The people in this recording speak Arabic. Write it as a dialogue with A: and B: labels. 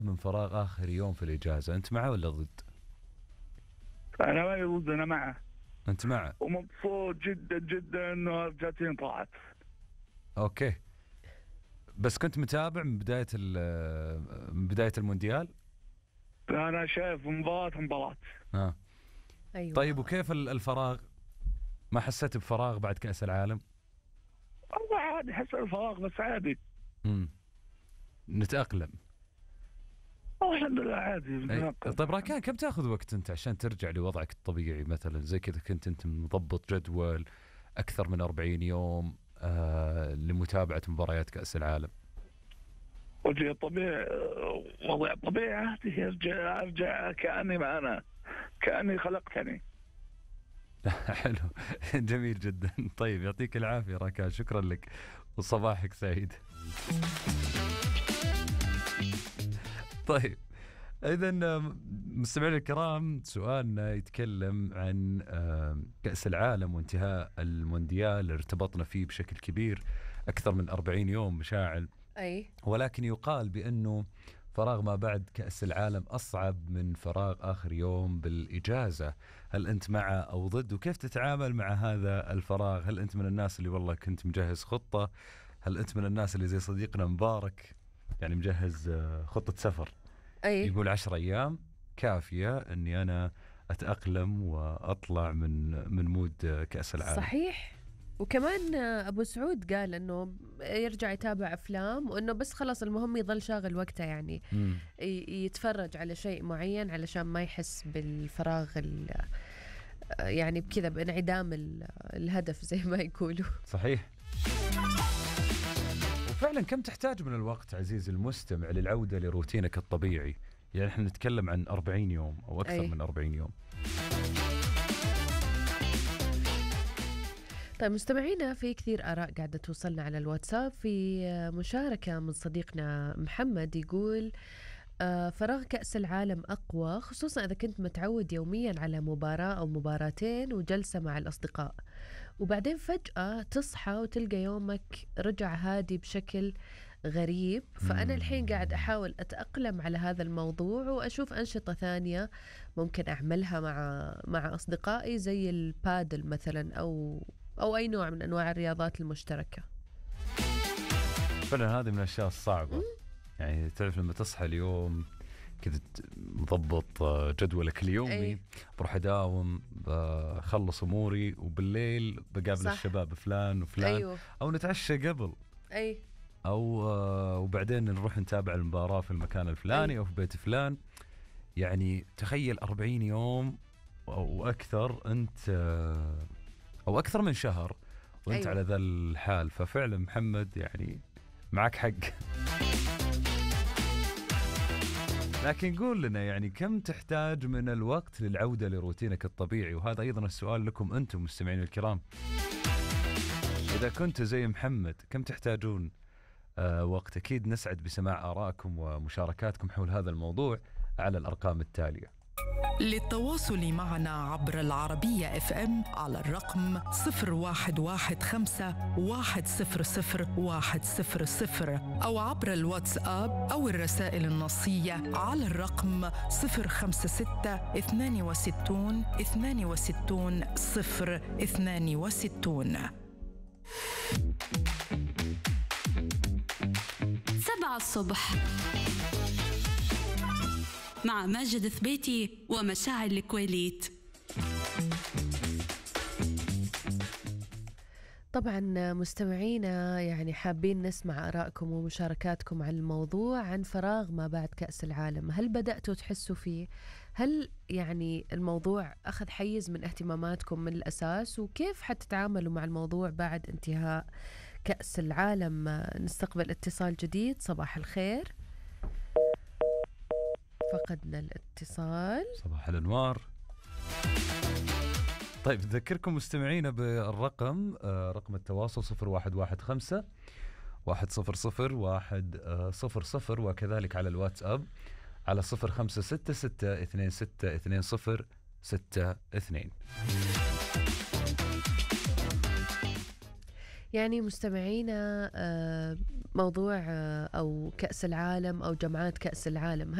A: من فراغ آخر يوم في الإجازة، أنت معه ولا ضد؟
B: أنا ما ضد، أنا معه.
A: أنت معه.
B: ومبسوط جدا جدا إنه أرجنتين طلعت.
A: أوكي، بس كنت متابع من بداية المونديال؟
B: أنا شايف مباراة.
C: أيوة.
A: طيب وكيف الفراغ؟ ما حسيت بفراغ بعد كأس العالم؟
B: والله عادي، حس الفراغ بس عادي.
A: نتأقلم.
B: الحمد لله عادي.
A: طيب راكان، كم تاخذ وقت انت عشان ترجع لوضعك الطبيعي؟ مثلا زي كذا كنت انت مضبط جدول اكثر من 40 يوم لمتابعة مباريات كأس العالم.
B: وجهي طبيعي، وضع طبيعي عادي. ارجع كأني معنا، كأني خلقتني.
A: حلو. جميل جدا. طيب يعطيك العافية راكان، شكرا لك وصباحك سعيد. طيب إذن مستمعينا الكرام، سؤالنا يتكلم عن كأس العالم وانتهاء المونديال. ارتبطنا فيه بشكل كبير أكثر من 40 يوم مشاعل. ولكن يقال بأنه فراغ ما بعد كأس العالم أصعب من فراغ آخر يوم بالإجازة. هل أنت مع أو ضد؟ وكيف تتعامل مع هذا الفراغ؟ هل أنت من الناس اللي والله كنت مجهز خطة؟ هل أنت من الناس اللي زي صديقنا مبارك يعني مجهز خطة سفر؟ يقول 10 أيام كافية أني أنا أتأقلم وأطلع من مود كأس العالم.
C: صحيح. وكمان أبو سعود قال أنه يرجع يتابع أفلام، وأنه بس خلاص المهم يظل شاغل وقته، يعني يتفرج على شيء معين علشان ما يحس بالفراغ يعني بكذا بانعدام الهدف زي ما يقولوا.
A: صحيح. وفعلا كم تحتاج من الوقت عزيزي المستمع للعودة لروتينك الطبيعي؟ يعني احنا نتكلم عن 40 يوم أو أكثر من 40 يوم.
C: طيب مستمعينا، في كثير آراء قاعدة توصلنا على الواتساب. في مشاركة من صديقنا محمد يقول فراغ كأس العالم أقوى، خصوصا إذا كنت متعود يوميا على مباراة أو مباراتين وجلسة مع الأصدقاء، وبعدين فجأة تصحى وتلقى يومك رجع هادي بشكل غريب. فأنا الحين قاعد أحاول أتأقلم على هذا الموضوع وأشوف أنشطة ثانية ممكن أعملها مع أصدقائي، زي البادل مثلا أو أي نوع من أنواع الرياضات المشتركة.
A: فعلا هذه من الأشياء الصعبة. يعني تعرف لما تصحى اليوم كذا مضبط جدولك اليومي، بروح أداوم بخلص أموري، وبالليل بقابل الشباب فلان وفلان.
C: أيوه.
A: أو نتعشى قبل، أو وبعدين نروح نتابع المباراة في المكان الفلاني أو في بيت فلان. يعني تخيل 40 يوم أو أكثر، أنت أو أكثر من شهر وأنت على ذا الحال. ففعلا محمد يعني معك حق. لكن قول لنا يعني كم تحتاج من الوقت للعودة لروتينك الطبيعي؟ وهذا أيضا السؤال لكم أنتم مستمعين الكرام. إذا كنت زي محمد كم تحتاجون وقت؟ أكيد نسعد بسماع آرائكم ومشاركاتكم حول هذا الموضوع على الأرقام التالية.
D: للتواصل معنا عبر العربية FM على الرقم 0115100100 أو عبر الواتساب أو الرسائل النصية على الرقم 056-62-62-062.
E: 7 الصبح مع ماجد ثبيتي ومشاعل الكويليت.
C: طبعا مستمعينا، يعني حابين نسمع آرائكم ومشاركاتكم عن الموضوع، عن فراغ ما بعد كأس العالم. هل بدأتوا تحسوا فيه؟ هل يعني الموضوع أخذ حيز من اهتماماتكم من الأساس؟ وكيف حتتعاملوا مع الموضوع بعد انتهاء كأس العالم؟ نستقبل اتصال جديد. صباح الخير. فقدنا الاتصال.
A: صباح الأنوار. طيب ذكركم مستمعينا بالرقم، رقم التواصل 0115-100-100، وكذلك على الواتساب على 0566262062.
C: يعني مستمعينا موضوع أو كأس العالم أو جمعات كأس العالم